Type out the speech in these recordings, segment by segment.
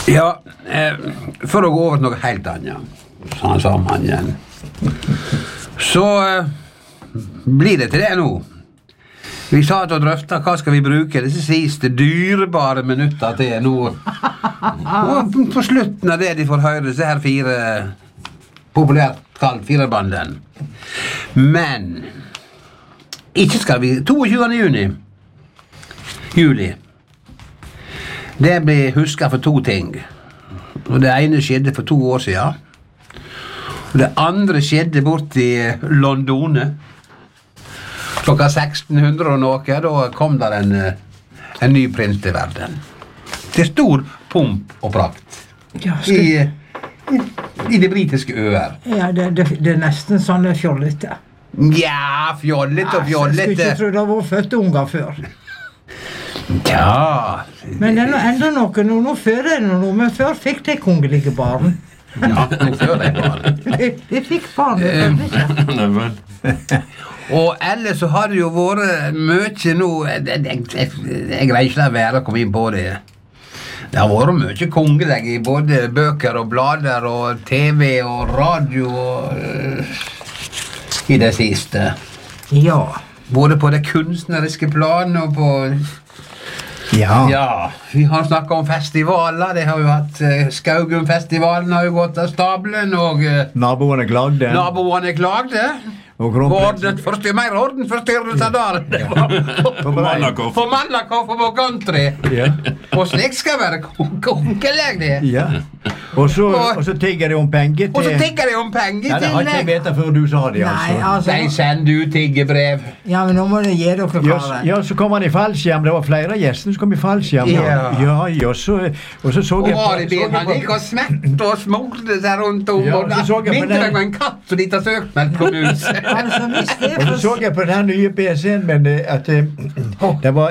Ja, for å gå over til noe helt annet, sånn sa man igjen. Så blir det til det nå. Vi satt og drøftet hva skal vi bruke disse siste dyrebare minutter til nå. Og på slutten av det de får høre disse her 4, populært kalt 4-banden. Men ikke skal vi 22. juli. Det blir husket for 2 ting. Og det ene skjedde for 2 år siden. Og det andre skjedde bort i Londone. Klokka 1600 og noe, da kom der en ny prins til verden. Til stor pomp og prakt. Ja, I de britiske øer. Ja, det nesten sånn fjollete. Ja, fjollete og fjollete. Jeg skulle ikke tro det var født unger før. Ja. Men det er enda noe, nå før det noe, men før fikk de kongelige barn. Ja, nå før de barn. De fikk barn, det ikke. Og ellers så har det jo vært mye nå, jeg greier ikke la være å komme inn på det. Det har vært mye kongelig i både bøker og blader og TV og radio i det siste. Ja. Både på det kunstneriske planet og på... Ja, vi har snakket om festivaler. Det har jo hatt Skaugum-festivalen har jo gått av stabelen, og naboene klagde. Og mer ordenforstyrrelse der. På Mallakoff og på country. Ja. Og slik skal være kongelig det. Ja. Og så tigger de om penger til... Ja, det har ikke jeg vet før du sa det, altså. Nei, altså. De sender ut tiggebrev. Ja, men nå må du gi dere karer. Ja, så kom han i fallskjerm. Det var flere av gjestene som kom i fallskjerm. Ja, så jeg... Og han gikk og smette og smorde seg rundt om. Ja, så så jeg på Minte deg med en katt som de tar søkt med på huset. Og så så jeg på den nye PC-en, men at det var...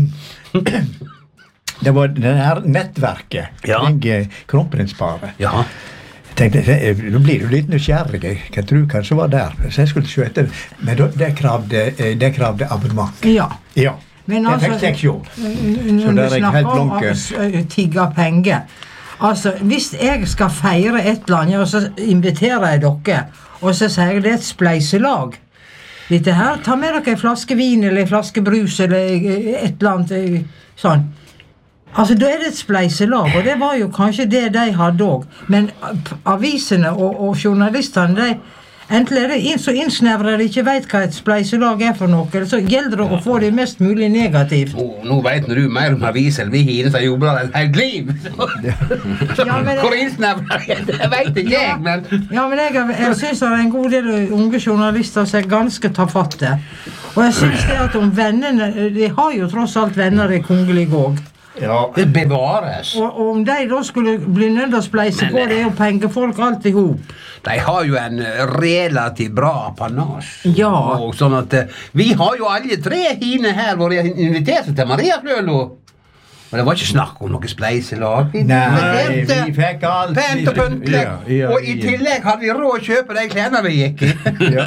Det var det her nettverket, kronprinsparet. Ja. Jeg tenkte, nå blir du litt nysgjerrig, jeg tror kanskje var der, så jeg skulle se etter, men det kravde abonnement. Ja. Ja, men det altså, fikk jeg ikke. Når du snakker om tigge penger, altså, hvis jeg skal feire et eller annet, og så inviterer jeg dere, og så sier jeg det er et spleiselag, dette her, ta med dere en flaske vin, eller en flaske brus, eller et eller annet sånn. Altså, da er det et spleiselag, og det var jo kanskje det de hadde også. Men avisene og journalistene, de enten er det så innsnevret de ikke vet hva et spleiselag er for noe, så gjelder det å få det mest mulig negativt. Nå vet du mer om aviser enn vi hine som jobber et helt liv. Hvor innsnevret, det vet ikke jeg, men... Ja, men jeg synes det er en god del unge journalister som er ganske tafatte. Og jeg synes det at om vennene, de har jo tross alt venner i kongelige òg. Ja, det bevares. Og om de da skulle bli nødt til å spleise på det og pengefolk alt ihop. De har jo en relativt bra apanasje. Ja. Og sånn at vi har jo alle 3 hine her hvor jeg inviterte til Maria Flølo. Og det var ikke snakk om noe spleiselag. Nei, vi fikk alt. Pent og pyntelig. Og i tillegg hadde vi råd å kjøpe de klærne vi gikk i.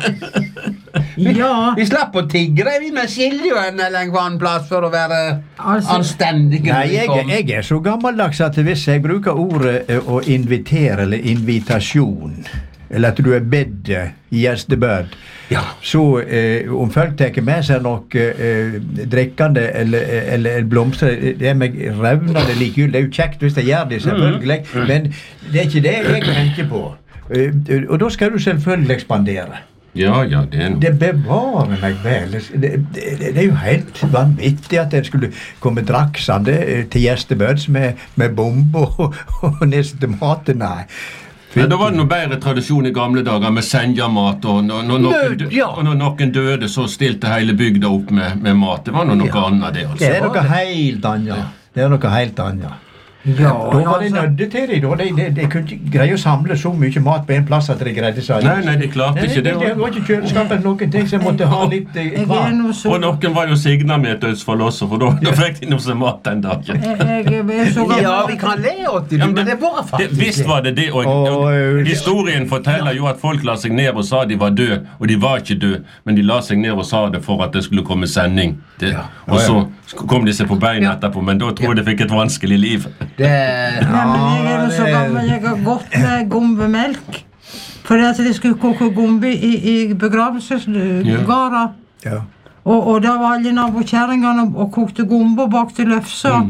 Vi slapp å tigre, vi med Siljoen eller en annen plass for å være anstendige. Nei, jeg er så gammeldags at hvis jeg bruker ordet å invitere eller invitasjon, eller at du er bedt i gjestebød, så om folk tenker med seg nok drikkende eller blomster, det er meg revnende likegyldig. Det er jo kjekt hvis de gjør det, selvfølgelig, men det er ikke det jeg tenker på. Og da skal du selvfølgelig ekspandere. Ja, det er noe. Det bevarer meg vel. Det er jo helt vanvittig at det skulle komme draksende til gjestebøds med bomber og nese til maten. Nei. Ja, da var det noe bedre tradisjon i gamle dager med senjamat, og når noen døde, så stilte hele bygda opp med mat. Det var noe annet det, altså. Det er noe helt annet. Ja, da var de nødde til det, de kunne ikke greie å samle så mye mat på en plass at de greide seg. Nei, de klarte ikke det. Det var ikke kjøleskapet noen ting, så jeg måtte ha litt mat. Og noen var jo signet med et dødsfall også, for da fikk de noe som mat den dagen. Ja, vi kan le åt det, men det var faktisk visst var det, og historien forteller jo at folk la seg ned og sa de var døde, og de var ikke døde, men de la seg ned og sa det for at det skulle komme sending. Og så kom de seg på beina etterpå, men da tror jeg de fikk et vanskelig liv. Nei, men jeg jo så gammel, jeg har gått med gombemelk. Fordi at de skulle koke gombe i begravelsesgara. Ja. Og da var alle nabokjæringene og kokte gombe og bakte løfser.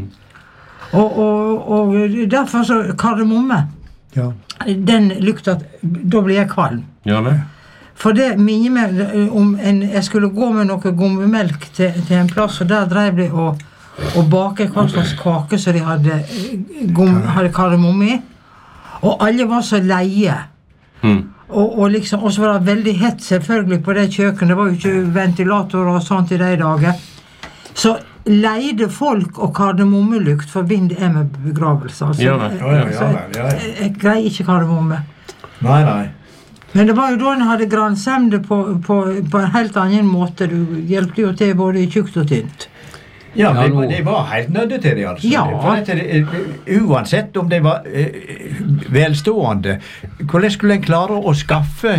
Og derfor så kardemomme. Ja. Den lukta, da blir jeg kvalm. Ja, men. For det minner meg om jeg skulle gå med noe gombemelk til en plass, og der drev de og bake hva slags kake som de hadde kardemomme i. Og alle var så leie. Og liksom, og så var det veldig hett selvfølgelig på det kjøkkenet. Det var jo ikke ventilatorer og sånt i de dager. Så leide folk og kardemommelukt forbinder jeg med begravelse. Altså. Jeg greier ikke kardemomme. Nei. Men det var jo da en hadde gransemde på en helt annen måte. Du hjelpte jo til både tjukt og tynt. Ja, det var helt nødde til det, altså. Ja. Uansett om de var velstående, hvordan skulle en klare å skaffe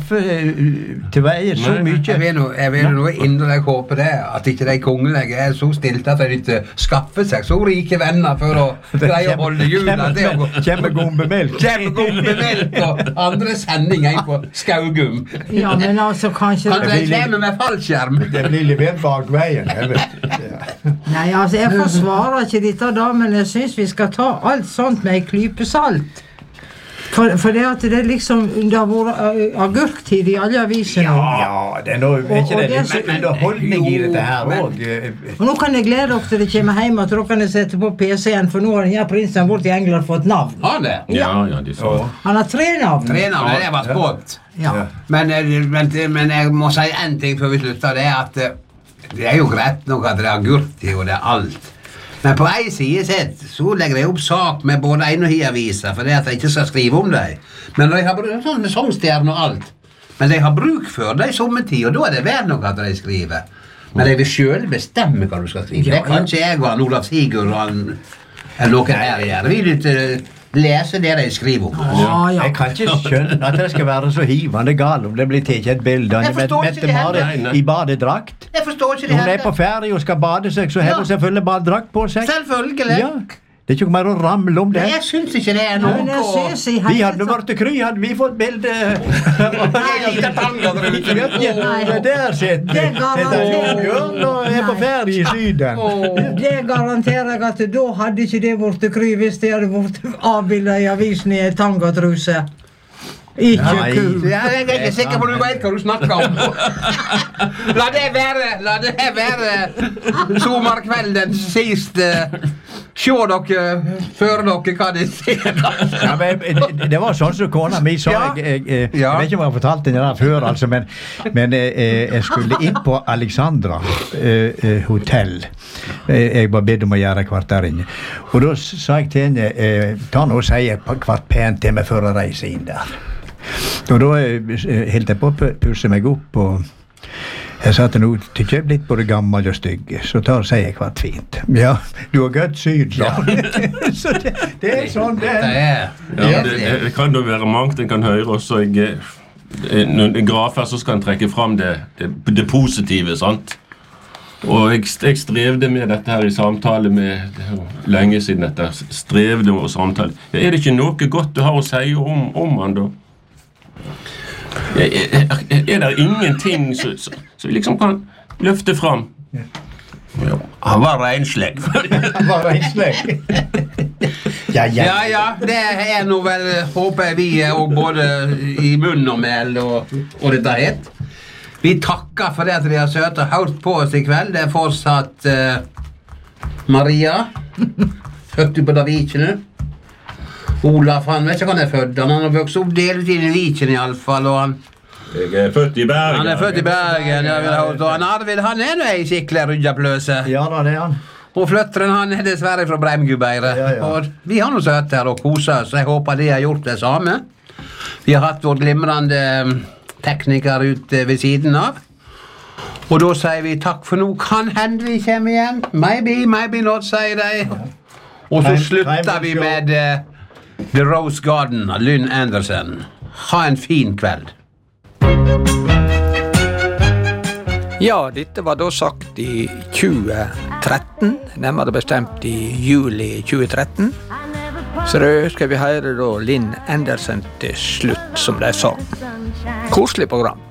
til veier så mye? Jeg vil nå inderlig håpe det, at ikke de kongelige så stilt at de ikke skaffer seg så rike venner for å greie å holde jula. Kjemme gombemelk og andre sendinger på Skaugum. Ja, men altså kanskje... Kan de klemme med fallskjerm? Det blir levert bak veien, jeg vet. Nei, altså jeg forsvarer ikke dette da, men jeg synes vi skal ta alt sånt med en klype salt. For det at det liksom, det har vært agurktid i alle avisene. Ja, det ikke det litt underholdning i dette her også. Og nå kan jeg glede dere til det kommer hjem, at dere kan sette på PC-en, for nå har denne prinsen bort i England fått navn. Har det? Ja, de så. Han har 3 navn. 3 navn, det var spått. Ja. Men jeg må si en ting før vi slutter, det at det jo greit nok at det agurti og det alt. Men på en side sett, så legger jeg opp sak med både en og aviser, for det at jeg ikke skal skrive om det. Men de har bruk sånn med sangstjerne og alt. Men de har bruk for det i sommertid, og da det verdt nok at de skriver. Men de vil selv bestemme hva du skal skrive. Det kan ikke jeg og Olav Sigurd og noen her gjøre. Vi vil ikke lese det de skriver om. Jeg kan ikke skjønne at det skal være så hivende gal om det blir tatt et bilde med Mette-Marit i badedrakt. Jeg forstår ikke det. Hun på ferie og skal bade seg, så har hun selvfølgelig badedrakt på seg. Selvfølgelig. Ja. Det ikke mer å ramle om det. Jeg synes ikke det noe. Vi hadde vært kry, hadde vi fått bilde. Der sitter det Bjørn og på ferie i Syden. Det garanterer jeg at da hadde ikke det vært kry hvis det hadde vært avbildet i avisen i tangatruse. Ikke kul. Jeg ikke sikker på du vet hva du snakker om. La det være sommerkvelden siste. Se dere, før dere hva de sier. Ja, det var sånn som kona mi sa. Jeg vet ikke om jeg har fortalt den der før, altså, men jeg skulle inn på Alexandra hotell. Jeg var bedt om å gjøre hvert der inne. Og da sa jeg til henne, ta nå og si hvert pent til meg før jeg reiser inn der. Og da helt jeg på å pusse meg opp, og jeg sa til noe, tykker jeg blitt både gammel og stygg, så sier jeg hvert fint. Ja, du har godt syn, så. Så det sånn det det kan jo være mangt en kan høre også. Når en grafer så skal en trekke frem det positive, sant? Og jeg strevde med dette her i samtale med lenge siden dette. Strevde og samtale. Er det ikke noe godt du har å si om han da? Er det ingenting som vi liksom kan løfte frem? Han var renslig. Ja, det er nå vel, håper vi, og både i munn og mel og dette het. Vi takker for det at de har søtt og hørt på oss i kveld. Det er fortsatt Maria, født på Davikene. Olaf, han vet ikke hva han er født. Han har vokst opp delvis inn i Viken i alle fall, og han... Jeg er født i Bergen. Han er født i Bergen, og han Arvid, han er nå en skikkelig rydjapløse. Ja, da, det er han. Og fløtteren, han er dessverre fra Breimgubeire. Og vi har noe søtt her og koset oss, så jeg håper de har gjort det samme. Vi har hatt vår glimrende tekniker ute ved siden av. Og da sier vi takk for nå. Kan hende vi kommer igjen. Maybe not, sier de. Og så slutter vi med The Rose Garden av Lynn Anderson. Ha en fin kveld. Ja, dette var da sagt i 20 13, nærmere bestemt i juli 2013. Så da skal vi høre da Lynn Anderson til slutt, som de sa. Koselig program.